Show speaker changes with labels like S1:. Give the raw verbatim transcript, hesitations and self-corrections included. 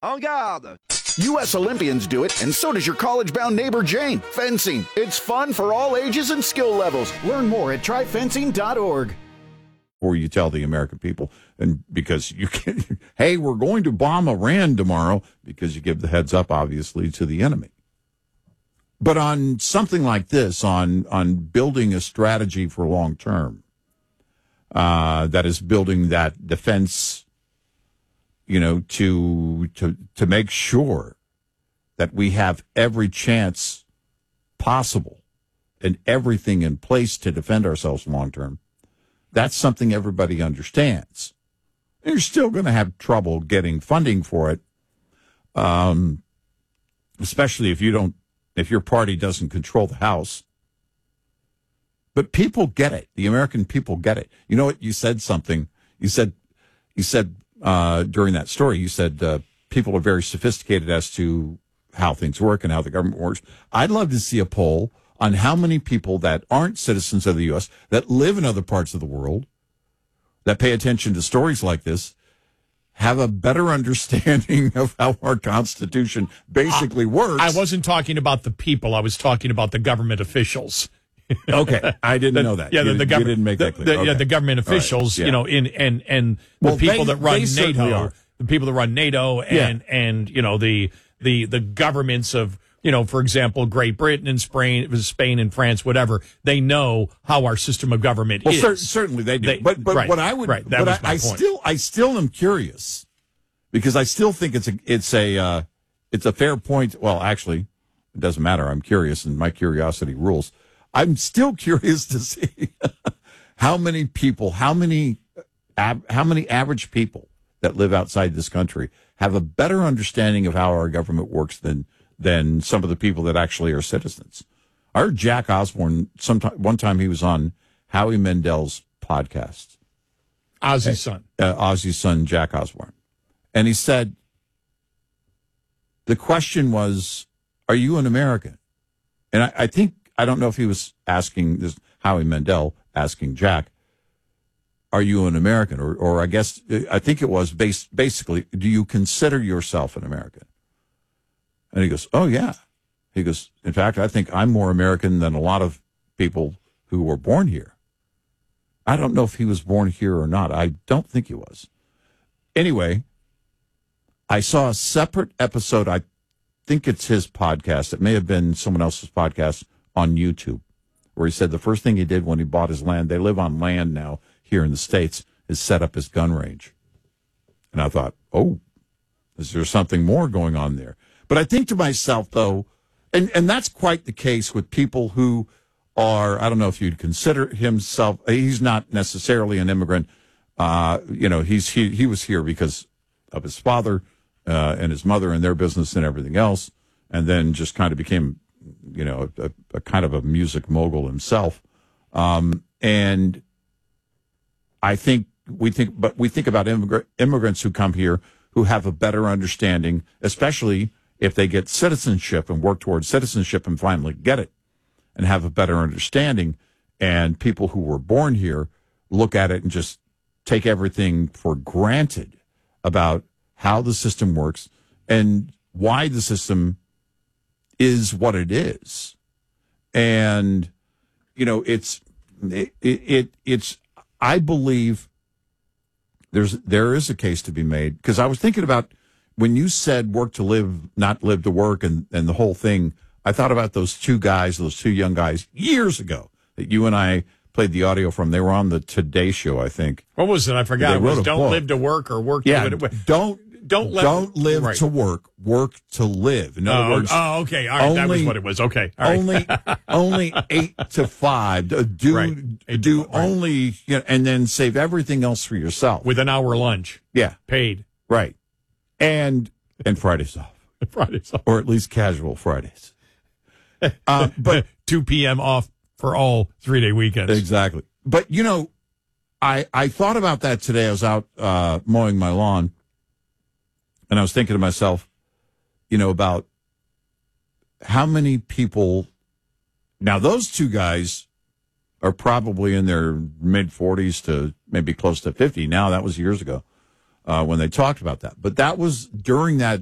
S1: En garde!
S2: U S Olympians do it, and so does your college-bound neighbor Jane. Fencing. It's fun for all ages and skill levels. Learn more at try fencing dot org.
S3: Or you tell the American people, and because you can, hey, we're going to bomb Iran tomorrow, because you give the heads up, obviously, to the enemy. But on something like this, on on building a strategy for long term, uh, that is building that defense, you know, to to to make sure that we have every chance possible and everything in place to defend ourselves long term. That's something everybody understands. You're still going to have trouble getting funding for it, um, especially if you don't, if your party doesn't control the House. But people get it. The American people get it. You know what? You said something. You said, you said uh, during that story, you said uh, people are very sophisticated as to how things work and how the government works. I'd love to see a poll on how many people that aren't citizens of the U S, that live in other parts of the world, that pay attention to stories like this, have a better understanding of how our Constitution basically works.
S4: I wasn't talking about the people. I was talking about the government officials.
S3: Okay, I didn't
S4: the,
S3: know that.
S4: Yeah,
S3: you,
S4: the, the government.
S3: You didn't make that clear.
S4: The,
S3: okay.
S4: Yeah, the government officials. Right, yeah. You know, in and and the
S3: well,
S4: people
S3: they,
S4: that run NATO,
S3: are.
S4: the people that run NATO, and yeah. and you know the the the governments of. You know, for example, Great Britain and Spain, Spain and France, whatever, they know how our system of government
S3: well,
S4: is.
S3: Cer- certainly they do. They, but but right, what I would,
S4: right, that
S3: but
S4: was
S3: I,
S4: my
S3: I
S4: point.
S3: still, I still am curious because I still think it's a, it's a, uh, it's a fair point. Well, actually, it doesn't matter. I'm curious, and my curiosity rules. I'm still curious to see how many people, how many, ab, how many average people that live outside this country have a better understanding of how our government works than. than some of the people that actually are citizens. I heard Jack Osborne, sometime, one time he was on Howie Mandel's podcast.
S4: Ozzy's son.
S3: Uh, Ozzy's son, Jack Osborne. And he said, the question was, are you an American? And I, I think, I don't know if he was asking, this Howie Mandel asking Jack, are you an American? Or, or I guess, I think it was bas- basically, do you consider yourself an American? And he goes, oh, yeah. He goes, in fact, I think I'm more American than a lot of people who were born here. I don't know if he was born here or not. I don't think he was. Anyway, I saw a separate episode. I think it's his podcast. It may have been someone else's podcast on YouTube, where he said the first thing he did when he bought his land, they live on land now here in the States, is set up his gun range. And I thought, oh, is there something more going on there? But I think to myself, though, and, and that's quite the case with people who are, I don't know if you'd consider himself, he's not necessarily an immigrant. Uh, you know, he's he, he was here because of his father uh, and his mother and their business and everything else, and then just kind of became, you know, a, a kind of a music mogul himself. Um, and I think we think, but we think about immigrant, immigrants who come here who have a better understanding, especially if they get citizenship and work towards citizenship and finally get it and have a better understanding, and people who were born here look at it and just take everything for granted about how the system works and why the system is what it is. And, you know, it's, it, it it's, I believe there's, there is a case to be made, because I was thinking about, when you said work to live, not live to work, and, and the whole thing, I thought about those two guys, those two young guys, years ago that you and I played the audio from. They were on the Today Show, I think.
S4: What was it? I forgot.
S3: They
S4: it was
S3: wrote a
S4: don't
S3: book.
S4: live to work or work
S3: yeah,
S4: to live.
S3: Don't,
S4: don't, let,
S3: don't live
S4: right.
S3: to work, work to live. In other
S4: oh,
S3: words,
S4: oh, okay. All right.
S3: only,
S4: that was what it was. Okay. All right.
S3: Only, only eight to five. Do,
S4: right.
S3: do
S4: right.
S3: only, you know, and then save everything else for yourself.
S4: With an hour lunch.
S3: Yeah.
S4: Paid.
S3: Right. And, and Fridays off.
S4: Fridays off.
S3: Or at least casual Fridays. Uh, but
S4: two p.m. off for all three-day weekends.
S3: Exactly. But, you know, I I thought about that today. I was out uh, mowing my lawn, and I was thinking to myself, you know, about how many people. Now, those two guys are probably in their mid-forties to maybe close to fifty now. That was years ago uh, when they talked about that. But that was during that